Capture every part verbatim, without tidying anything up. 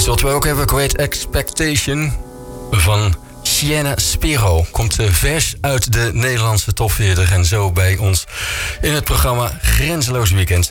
Zult u ook hebben, Great Expectation van Sienna Spiro. Komt vers uit de Nederlandse top veertig en zo bij ons in het programma Grenzeloos Weekend.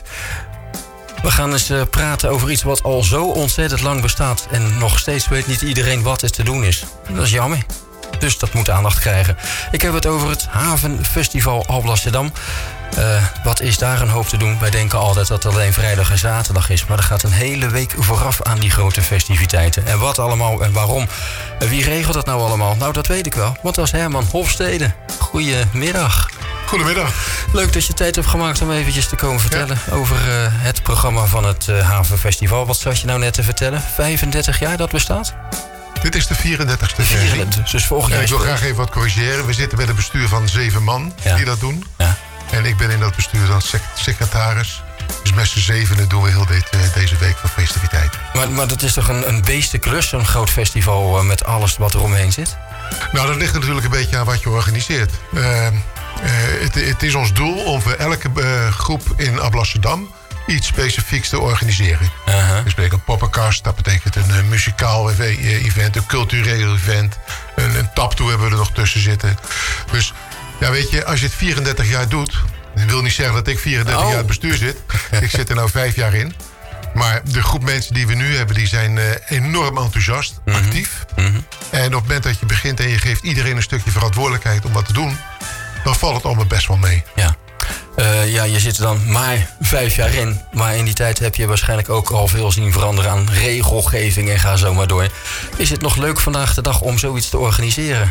We gaan eens uh, praten over iets wat al zo ontzettend lang bestaat en nog steeds weet niet iedereen wat er te doen is. Dat is jammer. Dus dat moet aandacht krijgen. Ik heb het over het Havenfestival Alblasserdam. Uh, wat is daar een hoop te doen? Wij denken altijd dat het alleen vrijdag en zaterdag is. Maar er gaat een hele week vooraf aan die grote festiviteiten. En wat allemaal en waarom? En wie regelt dat nou allemaal? Nou, dat weet ik wel. Want dat is Herman Hofstede. Goedemiddag. Goedemiddag. Leuk dat je tijd hebt gemaakt om eventjes te komen vertellen... Ja. over uh, het programma van het uh, Havenfestival. Wat zat je nou net te vertellen? vijfendertig jaar dat bestaat? Dit is de vierendertigste versie. Dus volgend jaar. Ik wil graag even wat corrigeren. We zitten met een bestuur van zeven man ja. die dat doen. Ja. En ik ben in dat bestuur dan sec- secretaris. Dus met z'n zevenen doen we heel dit, uh, deze week van festiviteiten. Maar, maar dat is toch een, een beestenklus, zo'n groot festival uh, met alles wat eromheen zit? Nou, dat ligt natuurlijk een beetje aan wat je organiseert. Uh, uh, het, het is ons doel om voor elke uh, groep in Alblasserdam iets specifieks te organiseren. Uh-huh. We spreken een poppenkast, dat betekent een uh, muzikaal event, een cultureel event. Een, een taptoe hebben we er nog tussen zitten. Dus ja, weet je, als je het vierendertig jaar doet... dat wil niet zeggen dat ik vierendertig oh. jaar in het bestuur zit. Ik zit er nou vijf jaar in. Maar de groep mensen die we nu hebben, die zijn uh, enorm enthousiast, mm-hmm. actief. Mm-hmm. En op het moment dat je begint en je geeft iedereen een stukje verantwoordelijkheid om wat te doen... dan valt het allemaal best wel mee. Ja. Uh, ja, je zit er dan maar vijf jaar in. Maar in die tijd heb je waarschijnlijk ook al veel zien veranderen aan regelgeving en ga zo maar door. Is het nog leuk vandaag de dag om zoiets te organiseren?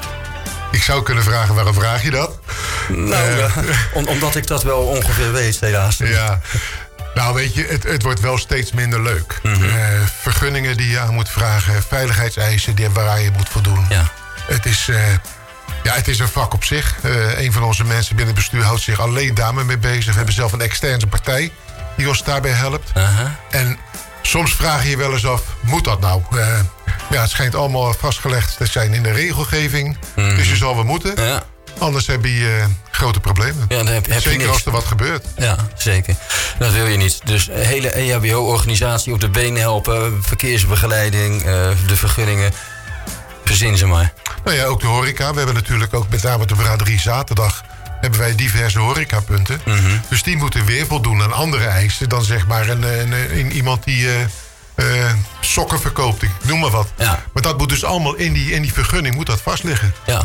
Ik zou kunnen vragen, waarom vraag je dat? Nou, uh, uh, om, omdat ik dat wel ongeveer weet, helaas. Ja, nou weet je, het, het wordt wel steeds minder leuk. Mm-hmm. Uh, vergunningen die je aan moet vragen, veiligheidseisen die, waar je moet voldoen. Ja. Het is... Uh, Ja, het is een vak op zich. Uh, een van onze mensen binnen het bestuur houdt zich alleen daarmee mee bezig. We hebben zelf een externe partij die ons daarbij helpt. Uh-huh. En soms vraag je je wel eens af, moet dat nou? Uh, ja, het schijnt allemaal vastgelegd te zijn in de regelgeving. Mm-hmm. Dus je zal wel moeten. Ja. Anders heb je uh, grote problemen. Ja, dan heb, heb zeker je als er wat gebeurt. Ja, zeker. Dat wil je niet. Dus hele E H B O-organisatie op de been helpen. Verkeersbegeleiding, uh, de vergunningen. Verzin ze maar. Nou ja, ook de horeca. We hebben natuurlijk ook met name de braderie zaterdag... hebben wij diverse horecapunten. Mm-hmm. Dus die moeten weer voldoen aan andere eisen... dan zeg maar een, een, een, iemand die uh, uh, sokken verkoopt. Ik noem maar wat. Ja. Maar dat moet dus allemaal in die, in die vergunning moet dat vast liggen. Ja.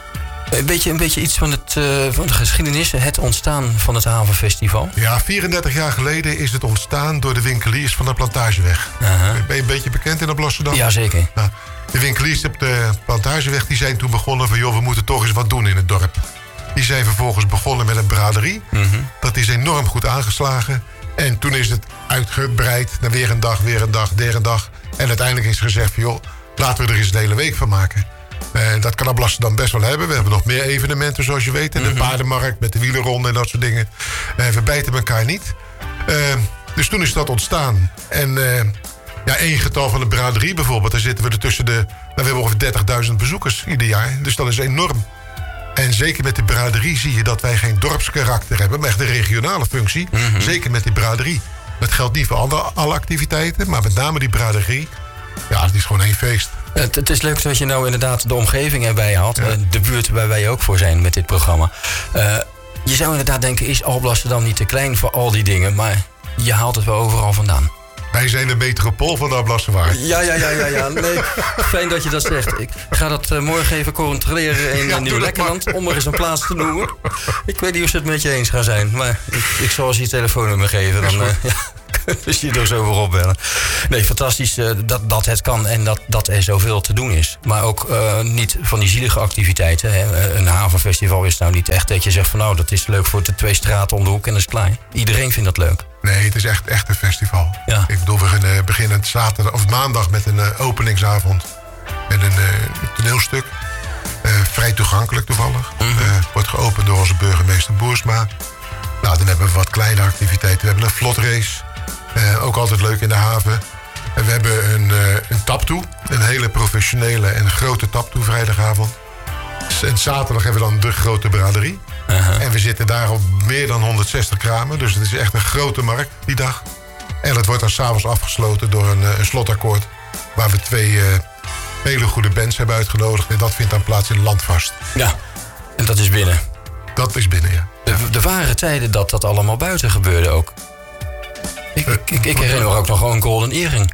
Een beetje, een beetje iets van, het, uh, van de geschiedenis, het ontstaan van het Havenfestival. Ja, vierendertig jaar geleden is het ontstaan door de winkeliers van de Plantageweg. Uh-huh. Ben je een beetje bekend in Alblasserdam? Jazeker. Nou, de winkeliers op de Plantageweg die zijn toen begonnen van... joh, we moeten toch eens wat doen in het dorp. Die zijn vervolgens begonnen met een braderie. Mm-hmm. Dat is enorm goed aangeslagen. En toen is het uitgebreid naar weer een dag, weer een dag, weer een dag. En uiteindelijk is gezegd van joh, laten we er eens een hele week van maken. Uh, dat kan Alblasserdam best wel hebben. We hebben nog meer evenementen zoals je weet. En de Mm-hmm. paardenmarkt met de wielerronde en dat soort dingen. Uh, we bijten elkaar niet. Uh, dus toen is dat ontstaan. En... Uh, Ja, één getal van de braderie bijvoorbeeld. Daar zitten we er tussen de... Nou, we hebben ongeveer dertigduizend bezoekers ieder jaar. Dus dat is enorm. En zeker met de braderie zie je dat wij geen dorpskarakter hebben... maar echt een regionale functie. Mm-hmm. Zeker met die braderie. Dat geldt niet voor alle, alle activiteiten... maar met name die braderie. Ja, het is gewoon één feest. Het, het is leuk dat je nou inderdaad de omgeving erbij haalt. Ja. De buurt waar wij ook voor zijn met dit programma. Uh, je zou inderdaad denken, is Alblasserdam niet te klein voor al die dingen? Maar je haalt het wel overal vandaan. Wij zijn de metropool van de Alblasserwaard. Ja, ja, ja, ja, ja. Nee, fijn dat je dat zegt. Ik ga dat uh, morgen even controleren in Ja, Nieuw-Lekkerland... om er eens een plaats te noemen. Ik weet niet of ze het met je eens gaan zijn... maar ik, ik zal ze je telefoonnummer geven. Dan uh, ja, dus je er zo voor opbellen. Nee, fantastisch uh, dat, dat het kan en dat, dat er zoveel te doen is. Maar ook uh, niet van die zielige activiteiten. Hè. Een havenfestival is nou niet echt dat je zegt van... nou, dat is leuk voor de twee straten om de hoek en dat is klaar. Iedereen vindt dat leuk. Nee, het is echt, echt een festival. Ja. Ik bedoel, we beginnen, beginnen zaterdag, of maandag met een uh, openingsavond. Met een uh, toneelstuk. Uh, vrij toegankelijk toevallig. Mm-hmm. Uh, wordt geopend door onze burgemeester Boersma. Nou, dan hebben we wat kleine activiteiten. We hebben een vlotrace. Uh, ook altijd leuk in de haven. En we hebben een, uh, een taptoe. Een hele professionele en grote taptoe vrijdagavond. En zaterdag hebben we dan de grote braderie. Uh-huh. En we zitten daar op meer dan honderdzestig kramen. Dus het is echt een grote markt die dag. En het wordt dan s'avonds afgesloten door een, een slotakkoord. Waar we twee uh, hele goede bands hebben uitgenodigd. En dat vindt dan plaats in Landvast. Ja, en dat is binnen. Dat is binnen, ja. Er waren tijden dat dat allemaal buiten gebeurde ook. Ik, ik, ik, ik herinner me ook nog gewoon een Golden Earring.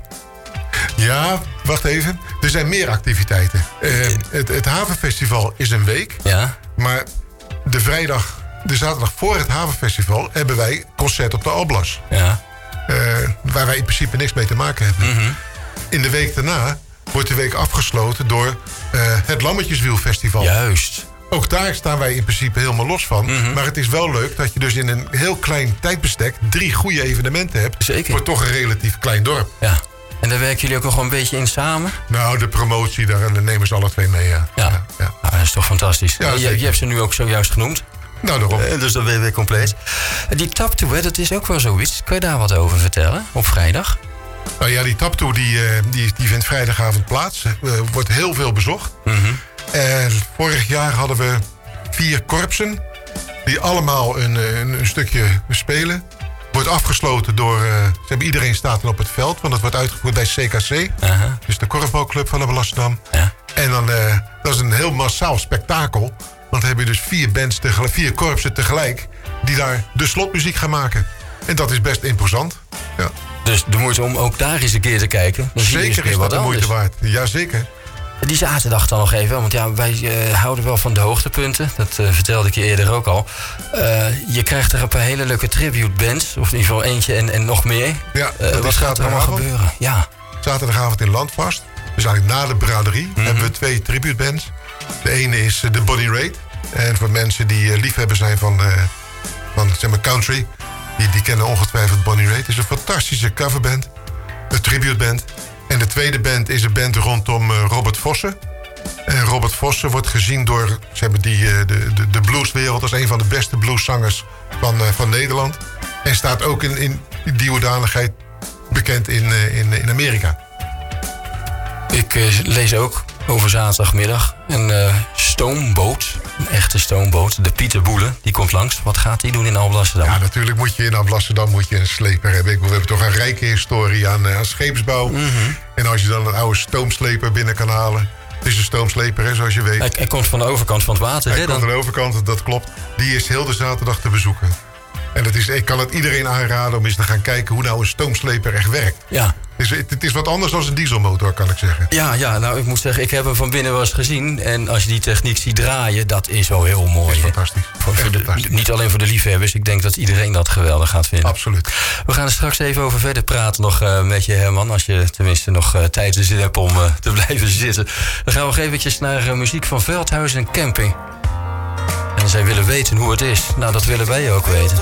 Ja, wacht even. Er zijn meer activiteiten. Uh, het, het Havenfestival is een week. Ja. Maar de vrijdag, de zaterdag voor het Havenfestival hebben wij concert op de Alblas. Ja. Uh, waar wij in principe niks mee te maken hebben. Mm-hmm. In de week daarna wordt de week afgesloten door uh, het Lammetjeswielfestival. Juist. Ook daar staan wij in principe helemaal los van. Mm-hmm. Maar het is wel leuk dat je dus in een heel klein tijdbestek drie goede evenementen hebt. Zeker. Voor toch een relatief klein dorp. Ja. En daar werken jullie ook nog wel een beetje in samen? Nou, de promotie, daar nemen ze alle twee mee, ja. Ja, ja, ja. Nou, dat is toch fantastisch. Ja, je, je hebt ze nu ook zojuist genoemd. Nou, daarom. Uh, dus dan ben je weer compleet. Die taptoe, dat is ook wel zoiets. Kan je daar wat over vertellen, op vrijdag? Nou ja, die taptoe die, die, die vindt vrijdagavond plaats. Er uh, wordt heel veel bezocht. Mm-hmm. En vorig jaar hadden we vier korpsen. Die allemaal een, een, een stukje spelen. Wordt afgesloten door... Uh, ze hebben iedereen staat dan op het veld. Want dat wordt uitgevoerd bij C K C. Uh-huh. Dus de korfbalclub van Alblasserdam. Ja. En dan, uh, dat is een heel massaal spektakel. Want dan heb je dus vier bands tegelijk, vier korpsen tegelijk. Die daar de slotmuziek gaan maken. En dat is best imposant. Ja. Dus de moeite om ook daar eens een keer te kijken. Dan zeker is dat de moeite waard. Jazeker. Die zaterdag dan nog even, want ja, wij uh, houden wel van de hoogtepunten. Dat uh, vertelde ik je eerder ook al. Uh, je krijgt er een paar hele leuke tribute bands. Of in ieder geval eentje en, en nog meer. Ja, uh, wat gaat er allemaal gebeuren? Ja. Zaterdagavond in Landvast. Dus eigenlijk na de braderie mm-hmm. hebben we twee tribute bands. De ene is uh, de Body Rate. En voor mensen die uh, liefhebber zijn van, uh, van zeg maar country. Die, die kennen ongetwijfeld Bonnie Raitt. Het is een fantastische coverband. Een tributeband. En de tweede band is een band rondom uh, Robert Vossen. En Robert Vossen wordt gezien door zeg maar, die, uh, de, de, de blueswereld als een van de beste blueszangers van, uh, van Nederland. En staat ook in, in die hoedanigheid bekend in, uh, in, in Amerika. Ik uh, lees ook over zaterdagmiddag een uh, stoomboot. Een echte stoomboot. De Pieter Boele, die komt langs. Wat gaat die doen in Alblasserdam? Ja, natuurlijk moet je in Alblasserdam moet je een sleper hebben. Ik, we hebben toch een rijke historie aan, uh, aan scheepsbouw. Mm-hmm. En als je dan een oude stoomsleper binnen kan halen. Het is een stoomsleper, hè, zoals je weet. Hij, hij komt van de overkant van het water. Hij hè, komt dan? van de overkant, dat klopt. Die is heel de zaterdag te bezoeken. En het is, ik kan het iedereen aanraden om eens te gaan kijken hoe nou een stoomsleper echt werkt. Ja. Het is, het is wat anders dan een dieselmotor, kan ik zeggen. Ja, ja, nou ik moet zeggen, ik heb hem van binnen wel eens gezien. En als je die techniek ziet draaien, dat is wel heel mooi. Dat is fantastisch. Voor, voor de, fantastisch. Niet alleen voor de liefhebbers, ik denk dat iedereen dat geweldig gaat vinden. Absoluut. We gaan er straks even over verder praten nog uh, met je, Herman. Als je tenminste nog uh, tijd en zin hebt om uh, te blijven zitten. Dan gaan we nog eventjes naar uh, muziek van Veldhuizen Camping. En zij willen weten hoe het is. Nou, dat willen wij ook weten.